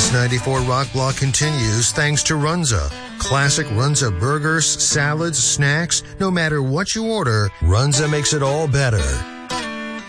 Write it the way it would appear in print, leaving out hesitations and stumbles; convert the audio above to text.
This 94 Rock Block continues thanks to Runza. Classic Runza burgers, salads, snacks, no matter what you order, Runza makes it all better.